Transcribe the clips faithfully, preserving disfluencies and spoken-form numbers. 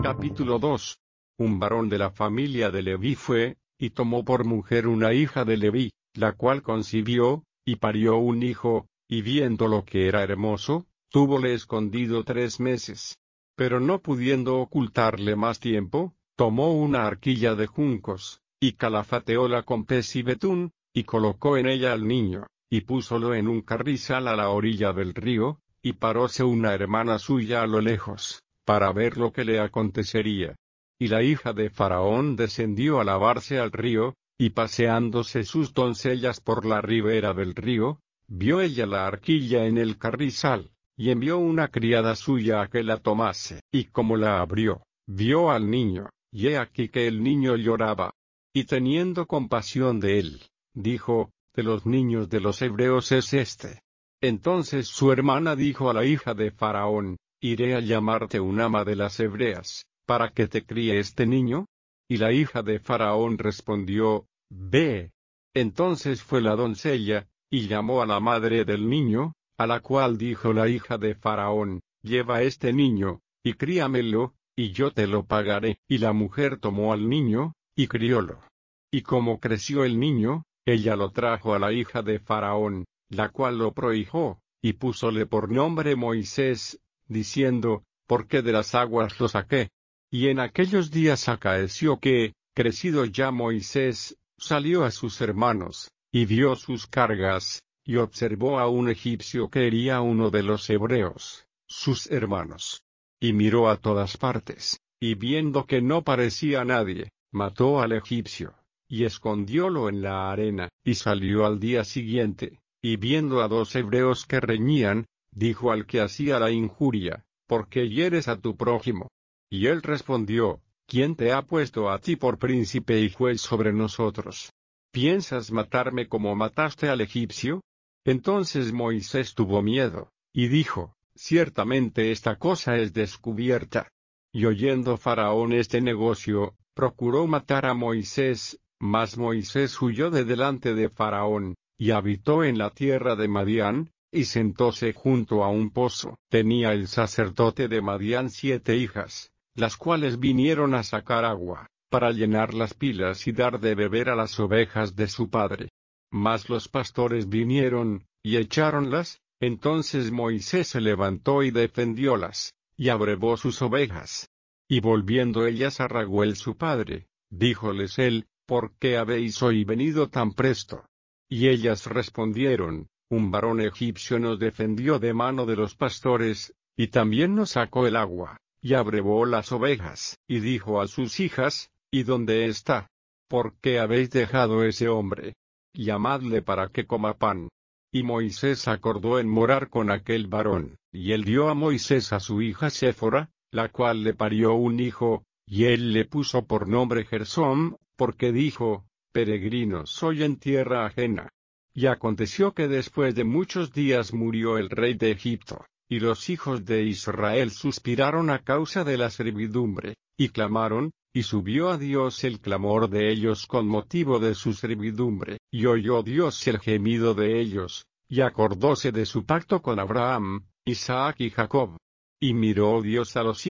Capítulo dos. Un varón de la familia de Leví fue, y tomó por mujer una hija de Leví, la cual concibió, y parió un hijo, y viendo lo que era hermoso, túvole escondido tres meses. Pero no pudiendo ocultarle más tiempo, tomó una arquilla de juncos, y calafateóla con pez y betún, y colocó en ella al niño, y púsolo en un carrizal a la orilla del río, y paróse una hermana suya a lo lejos, para ver lo que le acontecería. Y la hija de Faraón descendió a lavarse al río, y paseándose sus doncellas por la ribera del río, vio ella la arquilla en el carrizal, y envió una criada suya a que la tomase, y como la abrió, vio al niño, y he aquí que el niño lloraba. Y teniendo compasión de él, dijo, de los niños de los hebreos es este. Entonces su hermana dijo a la hija de Faraón, iré a llamarte un ama de las hebreas, para que te críe este niño. Y la hija de Faraón respondió, ve. Entonces fue la doncella, y llamó a la madre del niño, a la cual dijo la hija de Faraón, lleva este niño, y críamelo, y yo te lo pagaré. Y la mujer tomó al niño, y criólo. Y como creció el niño, ella lo trajo a la hija de Faraón, la cual lo prohijó, y púsole por nombre Moisés, diciendo, porque de las aguas lo saqué. Y en aquellos días acaeció que, crecido ya Moisés, salió a sus hermanos, y vio sus cargas, y observó a un egipcio que hería uno de los hebreos, sus hermanos. Y miró a todas partes, y viendo que no parecía nadie, mató al egipcio, y escondiólo en la arena, y salió al día siguiente, y viendo a dos hebreos que reñían, dijo al que hacía la injuria, ¿por qué hieres a tu prójimo? Y él respondió, ¿quién te ha puesto a ti por príncipe y juez sobre nosotros? ¿Piensas matarme como mataste al egipcio? Entonces Moisés tuvo miedo, y dijo, ciertamente esta cosa es descubierta. Y oyendo Faraón este negocio, procuró matar a Moisés, mas Moisés huyó de delante de Faraón, y habitó en la tierra de Madián, y sentóse junto a un pozo. Tenía el sacerdote de Madián siete hijas, las cuales vinieron a sacar agua, para llenar las pilas y dar de beber a las ovejas de su padre. Mas los pastores vinieron, y echáronlas. Entonces Moisés se levantó y defendiólas, y abrevó sus ovejas. Y volviendo ellas a Raguel su padre, díjoles él, ¿por qué habéis hoy venido tan presto? Y ellas respondieron, un varón egipcio nos defendió de mano de los pastores, y también nos sacó el agua, y abrevó las ovejas. Y dijo a sus hijas, ¿y dónde está? ¿Por qué habéis dejado ese hombre? Llamadle para que coma pan. Y Moisés acordó en morar con aquel varón, y él dio a Moisés a su hija Séfora, la cual le parió un hijo, y él le puso por nombre Gersóm, porque dijo, peregrino soy en tierra ajena. Y aconteció que después de muchos días murió el rey de Egipto, y los hijos de Israel suspiraron a causa de la servidumbre, y clamaron, y subió a Dios el clamor de ellos con motivo de su servidumbre, y oyó Dios el gemido de ellos, y acordóse de su pacto con Abraham, Isaac y Jacob. Y miró Dios a los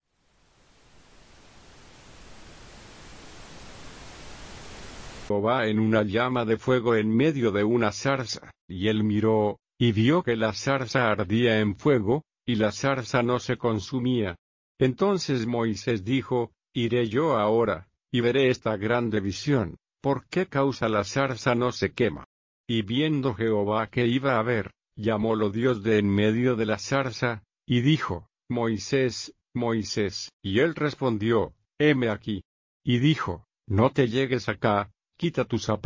Jehová en una llama de fuego en medio de una zarza, y él miró, y vio que la zarza ardía en fuego, y la zarza no se consumía. Entonces Moisés dijo, iré yo ahora, y veré esta grande visión, ¿por qué causa la zarza no se quema? Y viendo Jehová que iba a ver, llamólo Dios de en medio de la zarza, y dijo, Moisés, Moisés, y él respondió, heme aquí. Y dijo, no te llegues acá, quita tus zapatos.